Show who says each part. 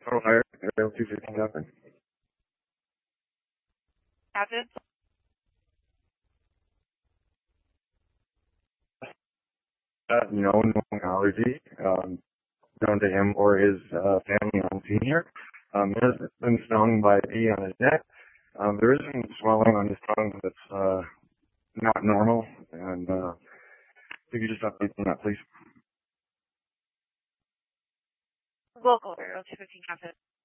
Speaker 1: Total hire, Aerial 215 Captain.
Speaker 2: Captain?
Speaker 1: Known allergy, known to him or his family on senior. He has been stung by a bee on his neck. There is some swelling on his tongue that's not normal, and if you could just update me on that, please.
Speaker 2: Local Aerial 215 Captain.